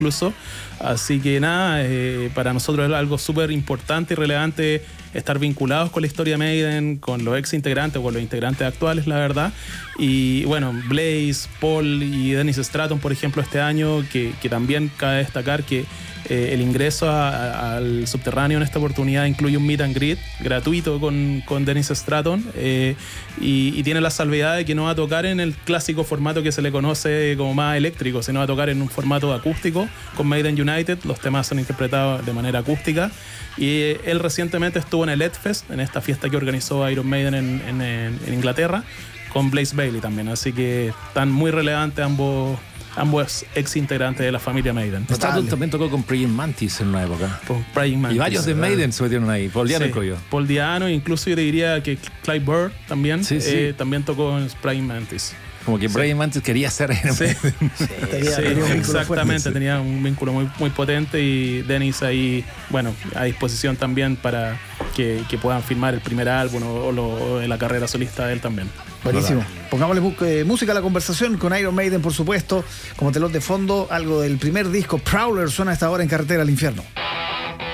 incluso. Así que nada, para nosotros es algo súper importante y relevante estar vinculados con la historia Maiden, con los ex integrantes o con los integrantes actuales, la verdad. Y bueno, Blaze, Paul y Dennis Stratton, por ejemplo, este año, que también cabe destacar que el ingreso al subterráneo en esta oportunidad incluye un meet and greet gratuito con Dennis Stratton, y tiene la salvedad de que no va a tocar en el clásico formato que se le conoce como más eléctrico, sino va a tocar en un formato acústico con Maiden United. Los temas son interpretados de manera acústica, y él recientemente estuvo en el Edfest, en esta fiesta que organizó Iron Maiden en Inglaterra, con Blaze Bayley también. Así que están muy relevantes ambos ex integrantes de la familia Maiden. Stratton también tocó con Praying Mantis en una época. Con Praying Mantis. Y varios de Maiden se metieron ahí. Paul Diano incluido. Paul Diano, incluso yo te diría que Clive Burr también, también tocó en Praying Mantis. Como que Praying Mantis quería ser exactamente, tenía un vínculo muy, muy potente, y Dennis ahí, bueno, a disposición también para que puedan firmar el primer álbum o la carrera solista de él también. Buenísimo. Pongámosle música a la conversación con Iron Maiden, por supuesto, como telón de fondo, algo del primer disco. Prowler suena a esta hora en Carretera al Infierno.